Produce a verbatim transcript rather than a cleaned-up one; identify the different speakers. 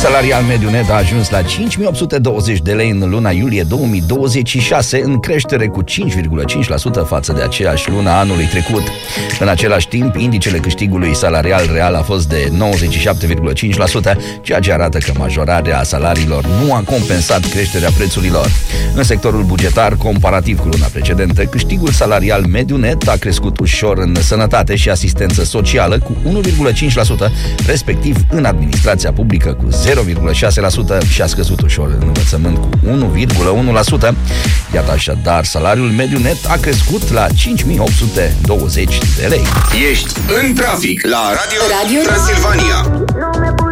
Speaker 1: salarial mediu net a ajuns la cinci mii opt sute douăzeci de lei în luna iulie două mii douăzeci și șase, în creștere cu cinci virgulă cinci la sută față de aceeași lună a anului trecut. În același timp, indicele câștigului salarial real a fost de nouăzeci și șapte virgulă cinci la sută, ceea ce arată că majorarea salariilor nu a compensat creșterea prețurilor. În sectorul bugetar, comparativ cu luna precedentă, câștigul salarial mediu net a crescut ușor în sănătate și asistență socială cu unu virgulă cinci la sută, respectiv în administrația publică cu zero virgulă șase la sută și a scăzut ușor în învățământ cu unu virgulă unu la sută. Iată așadar, salariul mediu net a crescut la cinci mii opt sute douăzeci de lei.
Speaker 2: Ești în trafic la Radio, Radio? Transilvania.